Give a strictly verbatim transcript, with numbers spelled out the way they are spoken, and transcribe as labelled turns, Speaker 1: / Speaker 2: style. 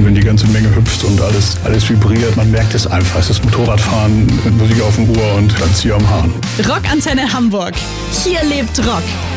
Speaker 1: wenn die ganze Menge hüpft und alles, alles vibriert. Man merkt es einfach. Es ist Motorradfahren mit Musik auf dem Ohr und ganz hier am Hahn.
Speaker 2: Rockantenne Hamburg. Hier lebt Rock.